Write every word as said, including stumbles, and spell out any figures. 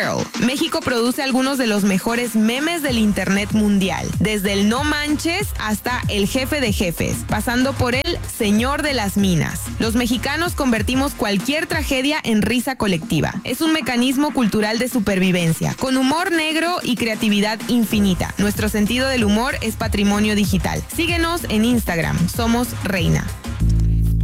Girl. México produce algunos de los mejores memes del internet mundial, desde el no manches hasta el jefe de jefes, pasando por el señor de las minas. Los mexicanos convertimos cualquier tragedia en risa colectiva. Es un mecanismo cultural de supervivencia, con humor negro y creatividad infinita. Nuestro sentido del humor es patrimonio digital. Síguenos en Instagram, somos Reina.